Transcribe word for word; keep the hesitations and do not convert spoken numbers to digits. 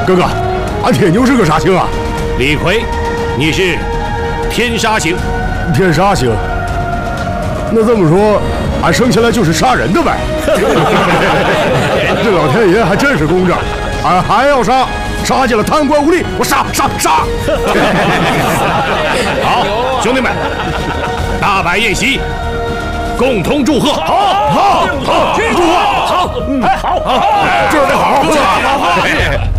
哥哥，俺铁牛是个啥星啊？ 李逵，你是天杀星。 天杀星？那这么说，俺生下来就是杀人的呗？这老天爷还真是公正，俺还要杀，杀进了贪官污吏，我杀杀杀！ 好，兄弟们，大摆宴席，共同祝贺。 好，好，好，祝贺！好， 哎，好，好， 这得好好做。